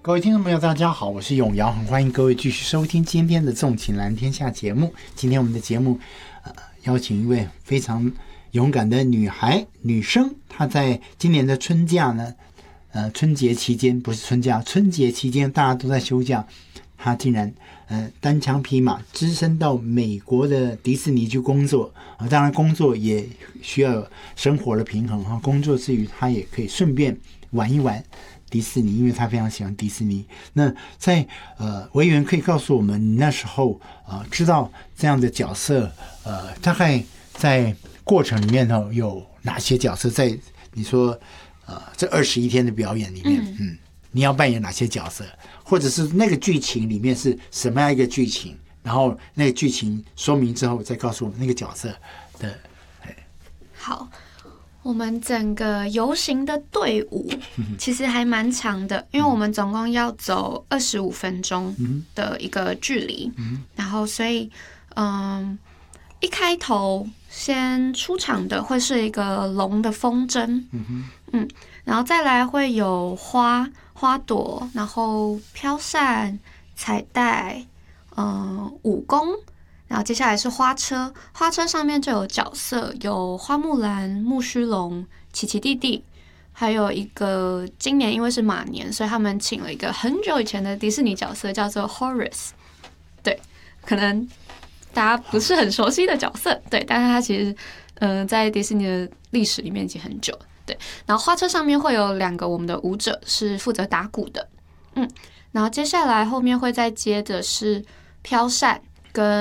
各位听众朋友大家好，我是永尧，很欢迎各位继续收听今天的纵情蓝天下节目。今天我们的节目邀请一位非常勇敢的女生，她在今年的春假呢春节期间，不是春假，春节期间大家都在休假，她竟然单枪匹马只身到美国的迪士尼去工作当然工作也需要生活的平衡工作之余她也可以顺便玩一玩迪士尼，因为他非常喜欢迪士尼。那在委员可以告诉我们，你那时候知道这样的角色，大概在过程里面有哪些角色？在你说这21天的表演里面，你要扮演哪些角色？或者是那个剧情里面是什么样一个剧情？然后那个剧情说明之后，再告诉我们那个角色的。 好。我们整个游行的队伍其实还蛮长的，因为我们总共要走25分钟的一个距离，然后所以一开头先出场的会是一个龙的风筝，然后再来会有花朵，然后飘扇、彩带，武功。然后接下来是花车，花车上面就有角色，有花木兰、木须龙、奇奇弟弟，还有一个今年因为是马年，所以他们请了一个很久以前的迪士尼角色，叫做 Horace。对，可能大家不是很熟悉的角色，对，但是他其实在迪士尼的历史里面已经很久。对，然后花车上面会有2个我们的舞者是负责打鼓的，然后接下来后面会再接的是飘扇跟